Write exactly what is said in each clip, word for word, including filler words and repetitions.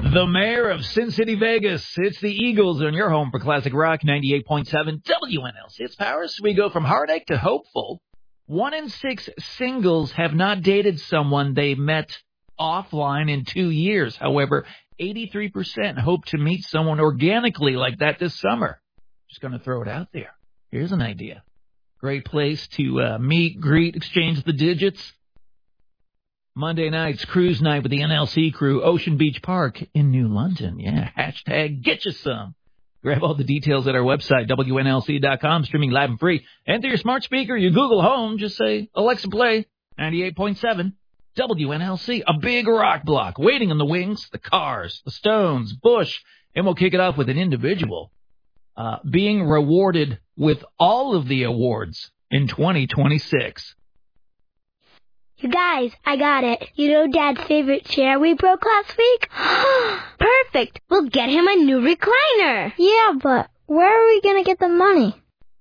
The mayor of Sin City, Vegas. It's the Eagles on your home for Classic Rock ninety-eight point seven W N L C. It's Powers. We go from heartache to hopeful. One in six singles have not dated someone they met offline in two years. However, eighty-three percent hope to meet someone organically like that this summer. Just going to throw it out there. Here's an idea. Great place to uh, meet, greet, exchange the digits. Monday night's cruise night with the N L C crew, Ocean Beach Park in New London. Yeah, hashtag get you some. Grab all the details at our website, W N L C dot com, streaming live and free. And through your smart speaker, your Google Home, just say, Alexa, play ninety-eight point seven W N L C. A big rock block waiting in the wings, the Cars, the Stones, Bush. And we'll kick it off with an individual uh, being rewarded with all of the awards in twenty twenty-six. You guys, I got it. You know Dad's favorite chair we broke last week? Perfect. We'll get him a new recliner. Yeah, but where are we going to get the money?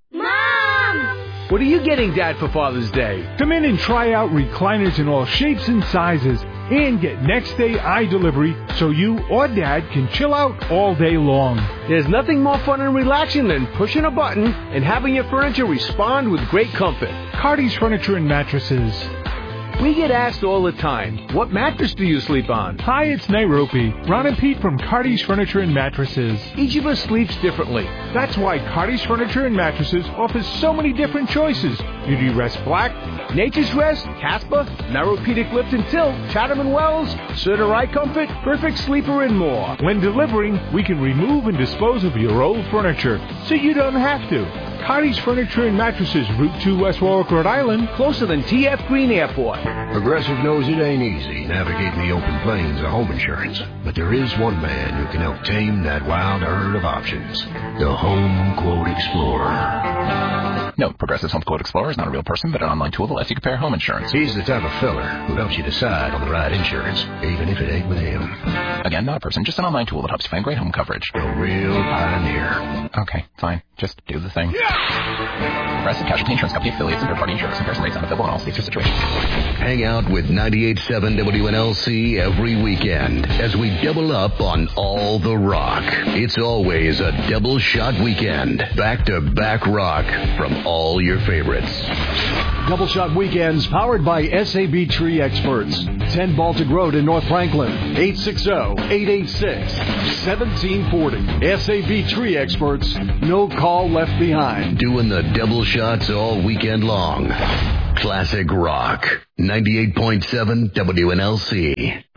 Mom! What are you getting, Dad, for Father's Day? Come in and try out recliners in all shapes and sizes and get next day eye delivery so you or Dad can chill out all day long. There's nothing more fun and relaxing than pushing a button and having your furniture respond with great comfort. Cardi's Furniture and Mattresses. We get asked all the time, what mattress do you sleep on? Hi, it's Nairobi. Ron and Pete from Cardi's Furniture and Mattresses. Each of us sleeps differently. That's why Cardi's Furniture and Mattresses offers so many different choices. Beauty Rest Black, Nature's Rest, Casper, Neuropedic Lift and Tilt, Chatham and Wells, Certa Eye Comfort, Perfect Sleeper, and more. When delivering, we can remove and dispose of your old furniture, so you don't have to. Cardi's Furniture and Mattresses, Route two, West Warwick, Rhode Island. Closer than T F Green Airport. Progressive knows it ain't easy navigating the open plains of home insurance, but there is one man who can help tame that wild herd of options. The Home Quote Explorer. No, Progressive's Home Quote Explorer is not a real person, but an online tool that lets you compare home insurance. He's the type of fella who helps you decide on the right insurance, even if it ain't with him. Again, not a person, just an online tool that helps you find great home coverage. A real pioneer. Okay, fine. Just do the thing. Progressive Casualty Insurance Company affiliates and third-party insurance. Comparison rates unavailable in all states or situations. Hang out with ninety-eight point seven W N L C every weekend as we double up on all the rock. It's always a double shot weekend. Back-to-back rock from all your favorites. Double Shot Weekends powered by S A B Tree Experts. ten Baltic Road in North Franklin. eight six zero, eight eight six, one seven four zero. S A B Tree Experts. No call left behind. Doing the double shots all weekend long. Classic Rock. ninety-eight point seven W N L C.